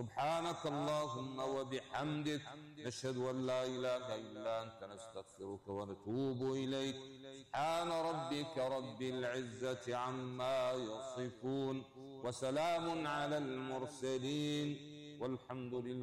سبحانك اللهم وبحمدك نشهد أن لا إله إلا أنت نستغفرك ونتوب إليك. سبحان ربك رب العزة عما يصفون وسلام على المرسلين والحمد لله.